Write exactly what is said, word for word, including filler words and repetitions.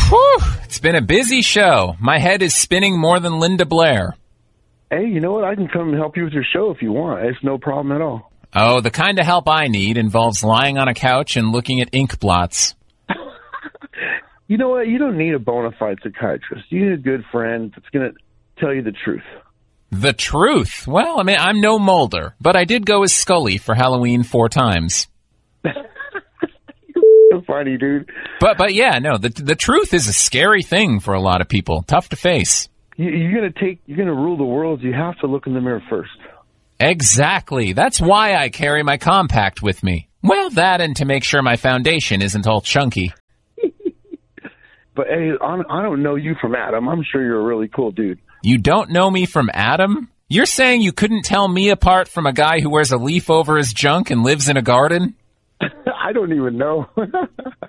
Whew, it's been a busy show. My head is spinning more than Linda Blair. Hey, you know what? I can come and help you with your show if you want. It's no problem at all. Oh, the kind of help I need involves lying on a couch and looking at ink blots. You know what? You don't need a bona fide psychiatrist. You need a good friend that's going to tell you the truth. The truth? Well, I mean, I'm no Mulder, but I did go as Scully for Halloween four times. So funny, dude. But but yeah, no, the the truth is a scary thing for a lot of people. Tough to face. You, you're going to take, you're going to rule the world. You have to look in the mirror first. Exactly. That's why I carry my compact with me. Well, that and to make sure my foundation isn't all chunky. But hey, I don't know you from Adam. I'm sure you're a really cool dude. You don't know me from Adam? You're saying you couldn't tell me apart from a guy who wears a leaf over his junk and lives in a garden? I don't even know.